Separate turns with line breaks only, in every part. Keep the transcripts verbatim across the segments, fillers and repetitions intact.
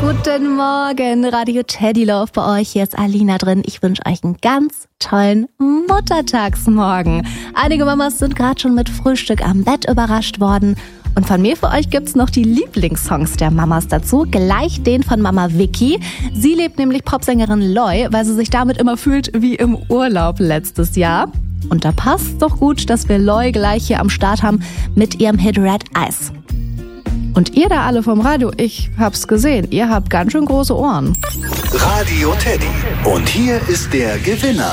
Guten Morgen, Radio Teddy Love bei euch. Hier ist Alina drin. Ich wünsche euch einen ganz tollen Muttertagsmorgen. Einige Mamas sind gerade schon mit Frühstück am Bett überrascht worden. Und von mir für euch gibt's noch die Lieblingssongs der Mamas dazu. Gleich den von Mama Vicky. Sie lebt nämlich Popsängerin Loi, weil sie sich damit immer fühlt wie im Urlaub letztes Jahr. Und da passt doch gut, dass wir Loi gleich hier am Start haben mit ihrem Hit Red Eyes. Und ihr da alle vom Radio, ich hab's gesehen, ihr habt ganz schön große Ohren.
Radio Teddy. Und hier ist der Gewinner.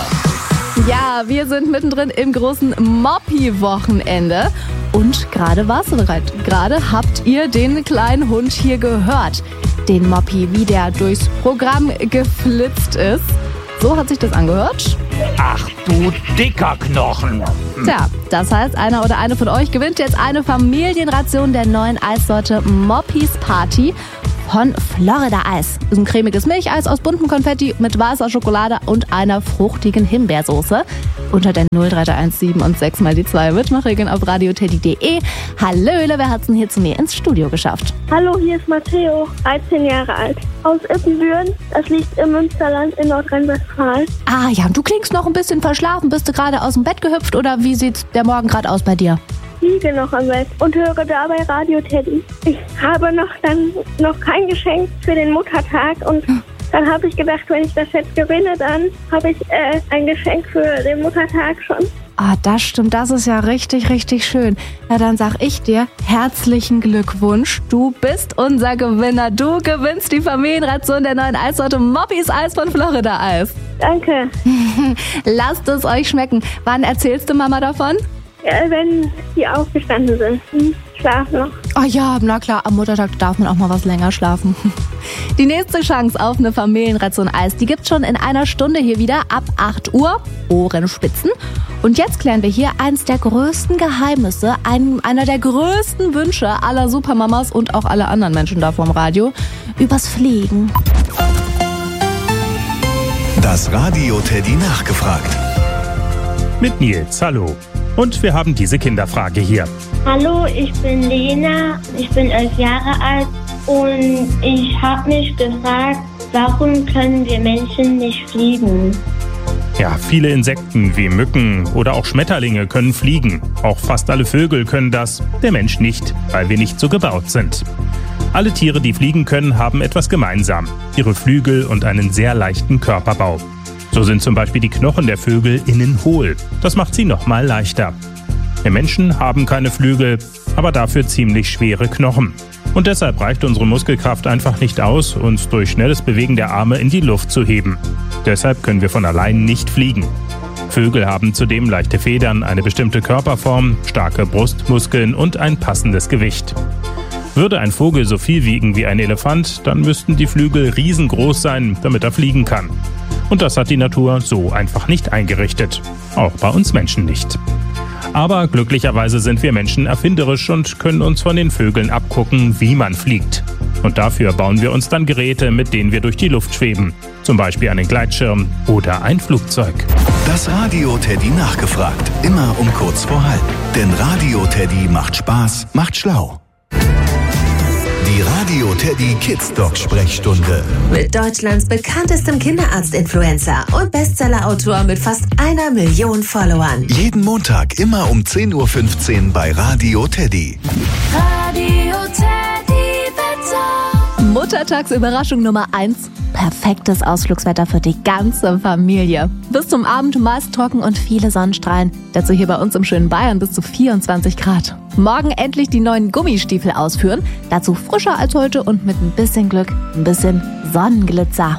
Ja, wir sind mittendrin im großen Moppi-Wochenende. Und gerade war's soweit. Gerade habt ihr den kleinen Hund hier gehört. Den Moppi, wie der durchs Programm geflitzt ist. So hat sich das angehört.
Ach du dicker Knochen.
Tja, das heißt, einer oder eine von euch gewinnt jetzt eine Familienration der neuen Eissorte Moppis Party von Florida Eis. Das ist ein cremiges Milcheis aus buntem Konfetti mit weißer Schokolade und einer fruchtigen Himbeersoße. Unter der null drei drei eins sieben und sechs mal die zwei Mitmachregeln auf radioteddy punkt de. Hallöle, wer hat's denn hier zu mir ins Studio geschafft?
Hallo, hier ist Matteo, dreizehn Jahre alt. Aus Ippenbüren, das liegt im Münsterland in Nordrhein-Westfalen.
Ah ja, und du klingst noch ein bisschen verschlafen. Bist du gerade aus dem Bett gehüpft oder wie sieht der Morgen gerade aus bei dir?
Ich liege noch am Bett und höre dabei Radio Teddy. Ich habe noch dann noch kein Geschenk für den Muttertag und dann habe ich gedacht, wenn ich das jetzt gewinne, dann habe ich äh, ein Geschenk für den Muttertag schon.
Ah, das stimmt, das ist ja richtig, richtig schön. Na, dann sag ich dir herzlichen Glückwunsch. Du bist unser Gewinner. Du gewinnst die Familienration der neuen Eissorte Moppis Eis von Florida Eis.
Danke.
Lasst es euch schmecken. Wann erzählst du Mama davon?
Ja, wenn die aufgestanden sind. Hm, schlafen noch.
Ah ja, na klar, am Muttertag darf man auch mal was länger schlafen. Die nächste Chance auf eine Familienration Eis, die gibt's schon in einer Stunde hier wieder ab acht Uhr. Ohrenspitzen. Und jetzt klären wir hier eins der größten Geheimnisse, ein, einer der größten Wünsche aller Supermamas und auch aller anderen Menschen da vom Radio, übers Fliegen.
Das Radio Teddy nachgefragt.
Mit Nils, hallo. Und wir haben diese Kinderfrage hier.
Hallo, ich bin Lena, ich bin elf Jahre alt und ich habe mich gefragt, warum können wir Menschen nicht fliegen?
Ja, viele Insekten wie Mücken oder auch Schmetterlinge können fliegen. Auch fast alle Vögel können das, der Mensch nicht, weil wir nicht so gebaut sind. Alle Tiere, die fliegen können, haben etwas gemeinsam: ihre Flügel und einen sehr leichten Körperbau. So sind zum Beispiel die Knochen der Vögel innen hohl. Das macht sie noch mal leichter. Wir Menschen haben keine Flügel, aber dafür ziemlich schwere Knochen. Und deshalb reicht unsere Muskelkraft einfach nicht aus, uns durch schnelles Bewegen der Arme in die Luft zu heben. Deshalb können wir von allein nicht fliegen. Vögel haben zudem leichte Federn, eine bestimmte Körperform, starke Brustmuskeln und ein passendes Gewicht. Würde ein Vogel so viel wiegen wie ein Elefant, dann müssten die Flügel riesengroß sein, damit er fliegen kann. Und das hat die Natur so einfach nicht eingerichtet. Auch bei uns Menschen nicht. Aber glücklicherweise sind wir Menschen erfinderisch und können uns von den Vögeln abgucken, wie man fliegt. Und dafür bauen wir uns dann Geräte, mit denen wir durch die Luft schweben. Zum Beispiel einen Gleitschirm oder ein Flugzeug.
Das Radio Teddy nachgefragt. Immer um kurz vor halb. Denn Radio Teddy macht Spaß, macht schlau. Die Radio Teddy Kids Dog Sprechstunde.
Mit Deutschlands bekanntestem Kinderarzt-Influencer und Bestseller-Autor mit fast einer Million Followern.
Jeden Montag immer um zehn Uhr fünfzehn bei Radio Teddy.
Radio Teddy Wetter. Muttertagsüberraschung Nummer eins. Perfektes Ausflugswetter für die ganze Familie. Bis zum Abend meist trocken und viele Sonnenstrahlen. Dazu hier bei uns im schönen Bayern bis zu vierundzwanzig Grad. Morgen endlich die neuen Gummistiefel ausführen. Dazu frischer als heute und mit ein bisschen Glück ein bisschen Sonnenglitzer.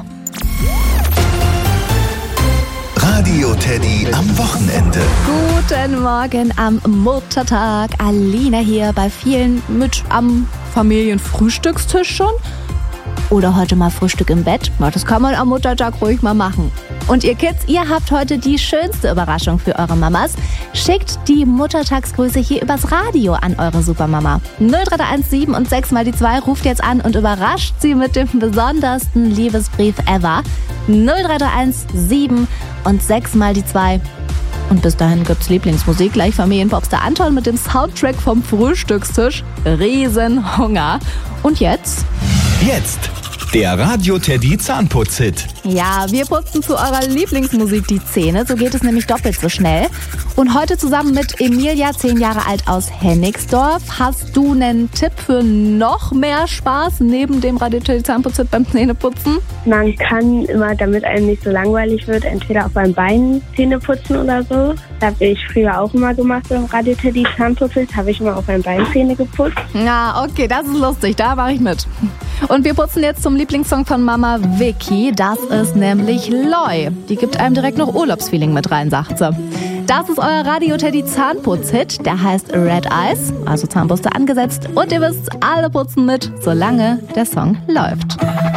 Radio Teddy am Wochenende.
Guten Morgen am Muttertag. Alina hier, bei vielen mit am Familienfrühstückstisch schon. Oder heute mal Frühstück im Bett. Das kann man am Muttertag ruhig mal machen. Und ihr Kids, ihr habt heute die schönste Überraschung für eure Mamas. Schickt die Muttertagsgrüße hier übers Radio an eure Supermama. null drei drei eins sieben und sechs mal die zwei ruft jetzt an und überrascht sie mit dem besondersten Liebesbrief ever. null drei drei eins sieben und sechs mal die zwei. Und bis dahin gibt's Lieblingsmusik. Gleich Familienpopstar Anton mit dem Soundtrack vom Frühstückstisch. Riesenhunger. Und jetzt?
Jetzt Der Radio Teddy Zahnputz-Hit.
Ja, wir putzen zu eurer Lieblingsmusik die Zähne, so geht es nämlich doppelt so schnell. Und heute zusammen mit Emilia, zehn Jahre alt aus Hennigsdorf. Hast du einen Tipp für noch mehr Spaß neben dem Radio Teddy Zahnputz-Hit beim Zähneputzen?
Man kann immer, damit einem nicht so langweilig wird, entweder auf beim Bein Zähne putzen oder so. Das habe ich früher auch immer gemacht beim Radio Teddy Zahnputz-Hit, habe ich immer auf beim Bein Zähne geputzt.
Ja, okay, das ist lustig, da mache ich mit. Und wir putzen jetzt zum Lieblingssong von Mama Vicky. Das ist nämlich Loi. Die gibt einem direkt noch Urlaubsfeeling mit rein, sagt sie. Das ist euer Radio Teddy Zahnputz-Hit. Der heißt Red Eyes, also Zahnbürste angesetzt. Und ihr wisst, alle putzen mit, solange der Song läuft.